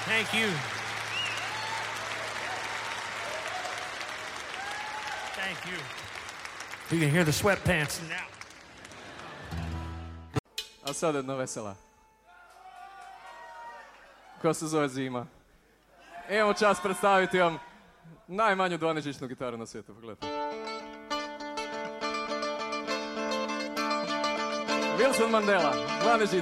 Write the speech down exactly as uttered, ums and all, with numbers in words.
Thank you. Thank you. You can hear the sweatpants now. A sad jedna vesela. Koja se zove Zima. Imamo čast predstaviti vam najmanju dvonežičnu gitaru na svijetu. Pogledajte. Wilson Mandela, dvanežica.